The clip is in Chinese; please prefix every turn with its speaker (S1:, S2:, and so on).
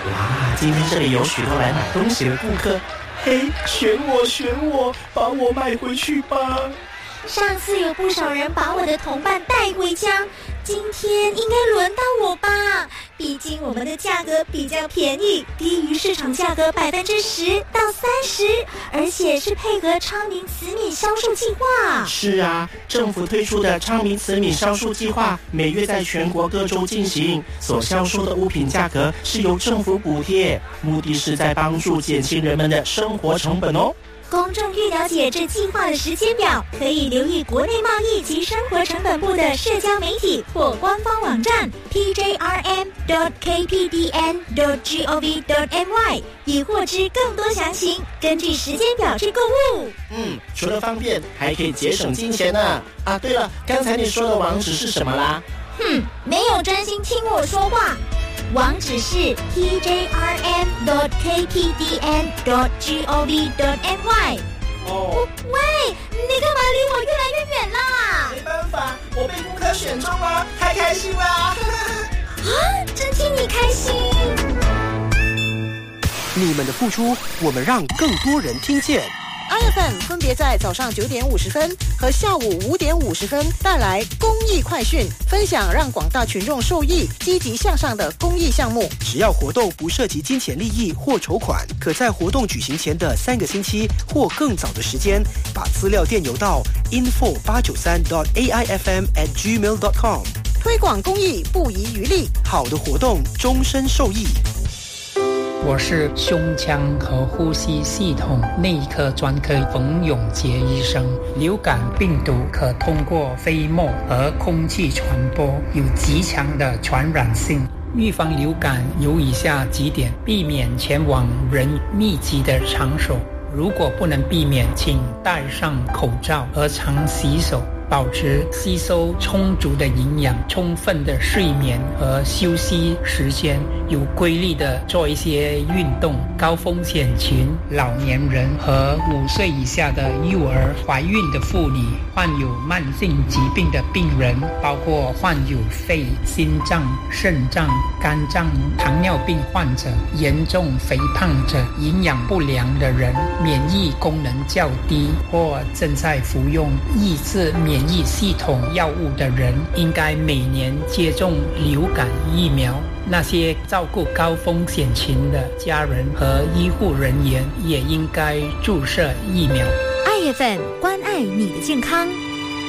S1: 哇，今天这里有许多来买东西的顾客，嘿，选我，把我买回去吧。
S2: 上次有不少人把我的同伴带回家，今天应该轮到我吧？毕竟我们的价格比较便宜，低于市场价格10%到30%，而且是配合昌明慈米销售计划。
S1: 是啊，政府推出的昌明慈米销售计划，每月在全国各州进行，所销售的物品价格是由政府补贴，目的是在帮助减轻人们的生活成本哦。
S2: 公众欲了解这计划的时间表，可以留意国内贸易及生活成本部的社交媒体或官方网站 pjrm.kpdn.gov.my， 以获知更多详情，根据时间表去购物。
S1: 除了方便，还可以节省金钱呢。啊，对了，刚才你说的网址是什么啦？
S2: 没有专心听我说话。网址是 pjrm.kpdn.gov.my。喂，你干嘛离我越来越远啦？
S1: 没办法，我被顾客选中了，太开心了！
S2: 真替你开心。
S3: 你们的付出，我们让更多人听见。
S4: iFM 分别在早上9点50分和下午5点50分带来公益快讯，分享让广大群众受益、积极向上的公益项目。
S3: 只要活动不涉及金钱利益或筹款，可在活动举行前的3个星期或更早的时间，把资料电邮到 info893.aifm@gmail.com。
S4: 推广公益不遗余力，
S3: 好的活动终身受益。
S5: 我是胸腔和呼吸系统内科专科冯永杰医生。流感病毒可通过飞沫和空气传播，有极强的传染性。预防流感有以下几点：避免前往人密集的场所，如果不能避免，请戴上口罩和常洗手。保持吸收充足的营养，充分的睡眠和休息时间，有规律的做一些运动。高风险群、老年人和5岁以下的幼儿、怀孕的妇女、患有慢性疾病的病人，包括患有肺、心脏、肾脏、肝脏、糖尿病患者、严重肥胖者、营养不良的人、免疫功能较低或正在服用抑制免疫系统药物的人，应该每年接种流感疫苗。那些照顾高风险群的家人和医护人员也应该注射疫苗。
S2: iFM 关爱你的健康。